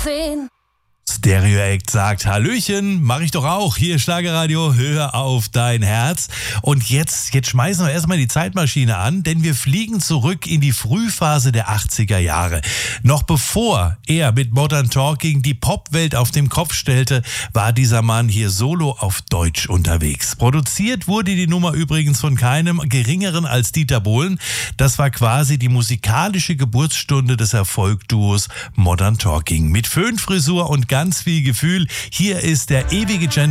10. Stereo Act sagt Hallöchen, mach ich doch auch. Hier Schlagerradio, hör auf dein Herz. Und jetzt schmeißen wir erstmal die Zeitmaschine an, denn wir fliegen zurück in die Frühphase der 80er Jahre. Noch bevor er mit Modern Talking die Popwelt auf den Kopf stellte, war dieser Mann hier solo auf Deutsch unterwegs. Produziert wurde die Nummer übrigens von keinem Geringeren als Dieter Bohlen. Das war quasi die musikalische Geburtsstunde des Erfolgduos Modern Talking. Mit Föhnfrisur und ganz viel Gefühl. Hier ist der ewige Gentleman